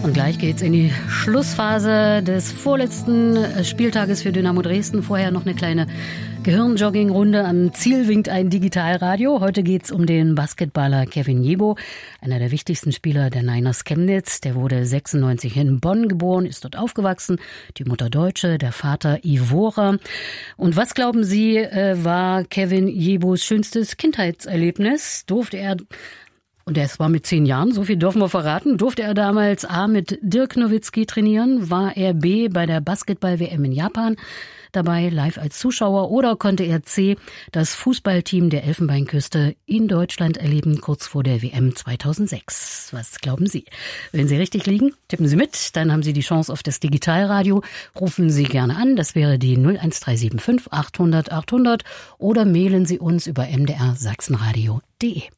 Und gleich geht's in die Schlussphase des vorletzten Spieltages für Dynamo Dresden. Vorher noch eine kleine Gehirnjogging-Runde. Am Ziel winkt ein Digitalradio. Heute geht's um den Basketballer Kevin Jebo, einer der wichtigsten Spieler der Niners Chemnitz. Der wurde 96 in Bonn geboren, ist dort aufgewachsen. Die Mutter Deutsche, der Vater Ivorer. Und was glauben Sie, war Kevin Jebos schönstes Kindheitserlebnis? Und es war mit 10 Jahren, so viel dürfen wir verraten, durfte er damals A mit Dirk Nowitzki trainieren, war er B bei der Basketball-WM in Japan dabei, live als Zuschauer, oder konnte er C das Fußballteam der Elfenbeinküste in Deutschland erleben, kurz vor der WM 2006. Was glauben Sie? Wenn Sie richtig liegen, tippen Sie mit, dann haben Sie die Chance auf das Digitalradio. Rufen Sie gerne an, das wäre die 01375 800 800 oder mailen Sie uns über mdrsachsenradio.de.